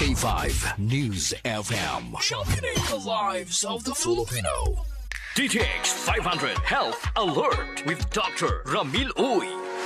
K5 News FM. Sharpening the lives of the Filipino. DTX 500 Health Alert with Dr. Ramil Uy.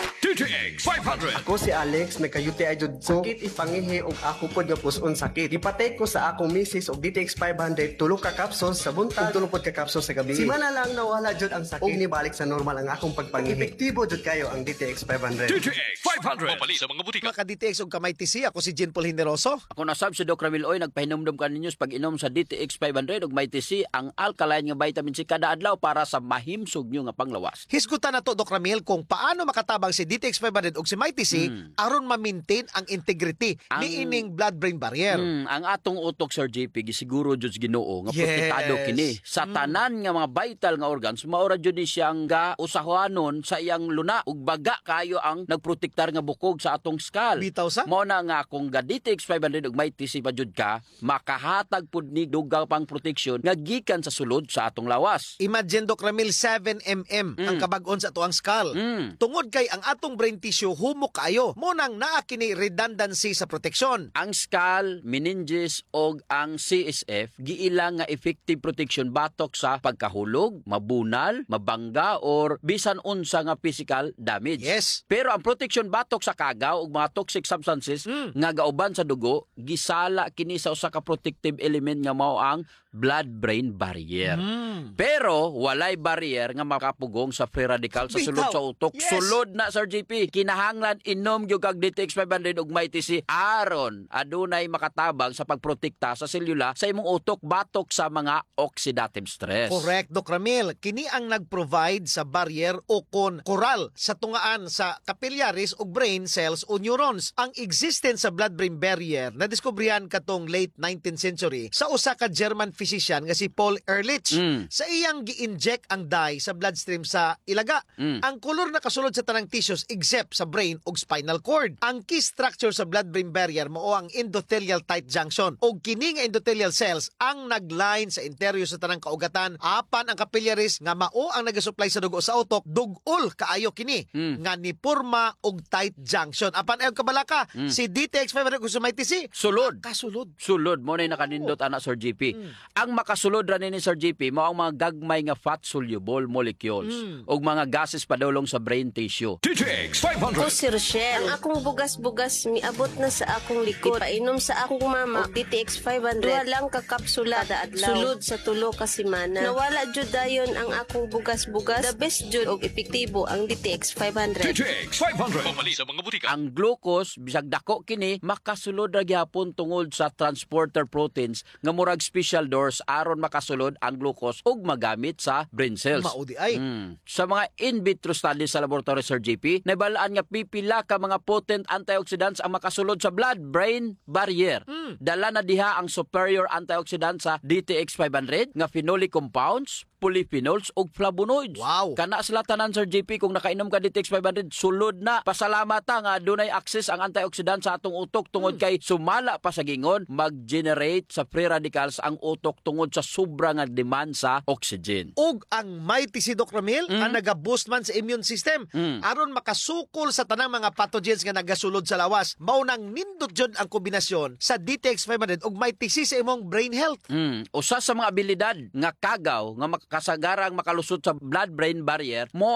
DTX 500. Ako si Alex, may kayuti ay jud ko. Sakit ipangihi og ako pod nga puson sakit. Ipatay ko sa akong misis og DTX 500 tulo ka capsules sa buntag, tulo pod ka capsules sa gabi. Simana lang nawala jud ang sakit. Og nibalik sa normal ang akong pagpangihi. Epektibo jud kayo ang DTX 500. DTX 500. Papalit sa mga butika. Mga ka-DTX og kamay TC, ako si Jean Paul Hineroso. Ako nasab si Dr. Ramil Oy, nagpahinumdum ka ninyo sa pag-inom sa DTX 500 ug may TC ang alkaline nga vitamin C kada adlaw para sa mahimsog nyo nga panglawas. Hisgutan na to, Dr. Ramil, kung paano makatabang si DTX 500 og si Mighty C aron ma-maintain ang integrity ni ining blood-brain barrier. Ang atong utok, Sir JP, gisiguro jud sa Ginoo nga Yes. protektado kini sa tanan nga mga vital nga organs. Maura jud ni siyang usahanon sa iyang luna ug baga kayo ang nagprotektar nga bukog sa atong skull. Bitaw sa? Mao na nga kung ga DTX 500 ug may TC pa jud ka, makahatag pud ni dugang pang proteksyon nga gikan sa sulod sa atong lawas. Imagine, Dr. Ramil, 7 mm ang kabag-on sa tuang skull. Tungod kay ang atong brain tissue humok kayo. Munang naa kini redundancy sa proteksyon. Ang skull, meninges og ang CSF giilang nga effective protection batok sa pagkahulog, mabunal, mabangga or bisan unsa nga physical damage. Yes. Pero ang protection batok sa kagaw ug mga toxic substances nga gauban sa dugo gisala kini sa usa ka protective element nga mao ang blood-brain barrier. Pero walay barrier nga makapugong sa free radical sa sulod Bitaw. sa utok. Yes. Sulod na, Sir JP. Kinahanglan inom gyud kag DTX 500 ug may TC aron adunay makatabang sa pagprotekta sa selula sa imong utok batok sa mga oxidative stress. Correct, Dr. Ramil. Kini ang nag-provide sa barrier o kon coral sa tungaan sa capillaries o brain cells o neurons. Ang existence sa blood-brain barrier na diskubrihan katong late 19th century sa usa ka German physician nga si Paul Ehrlich. Sa iyang gi-inject ang dye sa bloodstream sa ilaga. Ang kolor na kasulod sa tanang tissues except sa brain ug spinal cord. Ang key structure sa blood-brain barrier mao ang endothelial tight junction ug kini nga endothelial cells ang nagline sa interior sa tanang kaugatan apan ang capillaries nga mao ang nagasupply sa dugo sa utok dugol kaayo kini nga nipurma og tight junction. Apan ay kabalaka si DTX 500 kung sumay TC Sulod. kasulod. Sulod mo na nakanindot ana, Sir JP. Ang makasulod ra ni Sir JP mao ang mga gagmay nga fat soluble molecules ug mga gases padulong sa brain tissue. DTX Ako 500. si Rochelle. Ang akong bugas-bugas miabot na sa akong likod. Painom sa akong mama og DTX 500. Duha lang ka kapsula kada adlaw. Sulod sa tulo ka semana. Nawala jud dayon ang akong bugas-bugas. The best jud og epektibo ang DTX 500. DTX 500. Papalit sa mga butika. Ang glucose bisag dako kini makasulod ra gyapon tungod sa transporter proteins nga murag special doors aron makasulod ang glucose ug magamit sa brain cells. Maudi ay. Sa mga in vitro studies sa laboratory, Sir JP, nabalaan nga pipila ka mga potent antioxidants ang makasulod sa blood-brain barrier. Dala na diha ang superior antioxidants sa DTX 500 nga phenolic compounds, polyphenols ug flavonoids. Wow. Kana sila tanan, Sir JP, kung nakainom ka DTX 500, sulod na. Pasalamat ta nga dunay access ang antioxidant sa atong utok tungod kay sumala pa sa gingon mag-generate sa free radicals ang utok tungod sa sobra nga demand sa oxygen. Og ang Mighty si Dr. Ramil ang naga-boost man sa immune system aron makasukol sa tanang mga pathogens nga nagasulod sa lawas. Mao nang nindot jud ang kombinasyon sa DTX 500 og Mighty C sa imong brain health. Usa sa mga abilidad nga kagaw nga makasagarang makalusot sa blood-brain barrier mo